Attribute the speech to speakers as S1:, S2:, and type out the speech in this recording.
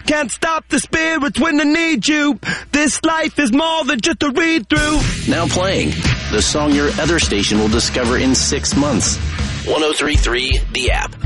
S1: Can't stop the spirits when they need you. This life is more than just a read-through.
S2: Now playing the song your other station will discover in 6 months. 103.3 The App.